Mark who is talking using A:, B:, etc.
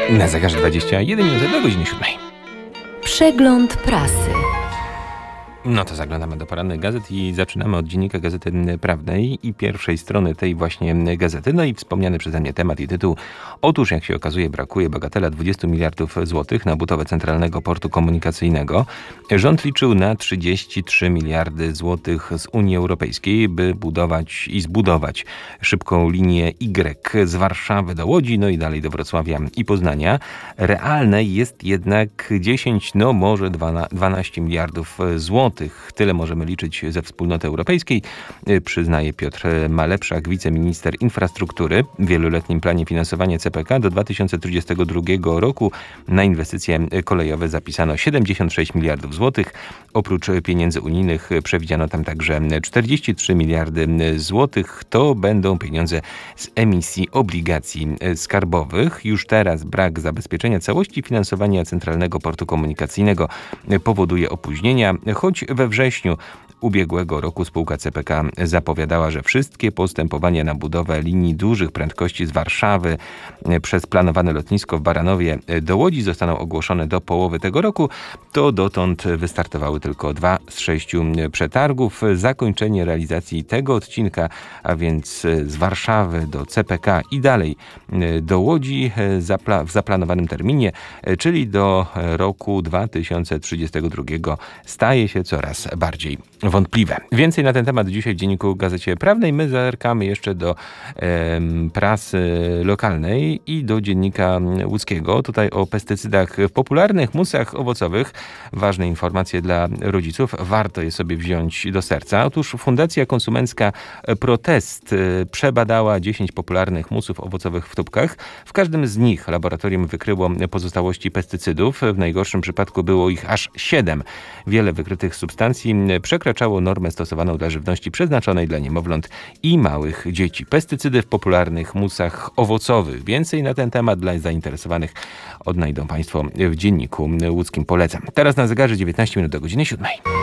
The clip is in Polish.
A: Na zegarze 21 minut do godziny 7.
B: Przegląd prasy.
A: No to zaglądamy do porannych gazet i zaczynamy od dziennika Gazety Prawnej i pierwszej strony tej właśnie gazety. No i wspomniany przeze mnie temat i tytuł. Otóż, jak się okazuje, brakuje bagatela 20 miliardów złotych na budowę Centralnego Portu Komunikacyjnego. Rząd liczył na 33 miliardy złotych z Unii Europejskiej, by budować i zbudować szybką linię Y z Warszawy do Łodzi, no i dalej do Wrocławia i Poznania. Realne jest jednak 10, no może 12 miliardów złotych. Tyle możemy liczyć ze Wspólnoty Europejskiej, przyznaje Piotr Malepszak, wiceminister infrastruktury. W wieloletnim planie finansowania CPK do 2032 roku na inwestycje kolejowe zapisano 76 miliardów złotych. Oprócz pieniędzy unijnych przewidziano tam także 43 miliardy złotych. To będą pieniądze z emisji obligacji skarbowych. Już teraz brak zabezpieczenia całości finansowania Centralnego Portu Komunikacyjnego powoduje opóźnienia, choć we wrześniu ubiegłego roku spółka CPK zapowiadała, że wszystkie postępowania na budowę linii dużych prędkości z Warszawy przez planowane lotnisko w Baranowie do Łodzi zostaną ogłoszone do połowy tego roku. To dotąd wystartowały tylko 2 z 6 przetargów. Zakończenie realizacji tego odcinka, a więc z Warszawy do CPK i dalej do Łodzi w zaplanowanym terminie, czyli do roku 2032, staje się coraz bardziej wątpliwe. Więcej na ten temat dzisiaj w dzienniku Gazecie Prawnej. My zerkamy jeszcze do prasy lokalnej i do dziennika łódzkiego. Tutaj o pestycydach w popularnych musach owocowych. Ważne informacje dla rodziców. Warto je sobie wziąć do serca. Otóż Fundacja Konsumencka Protest przebadała 10 popularnych musów owocowych w tubkach. W każdym z nich laboratorium wykryło pozostałości pestycydów. W najgorszym przypadku było ich aż 7. Wiele wykrytych substancji przekraczało normę stosowaną dla żywności przeznaczonej dla niemowląt i małych dzieci. Pestycydy w popularnych musach owocowych. Więcej na ten temat dla zainteresowanych odnajdą Państwo w dzienniku łódzkim. Polecam. Teraz na zegarze 19 minut do godziny 7.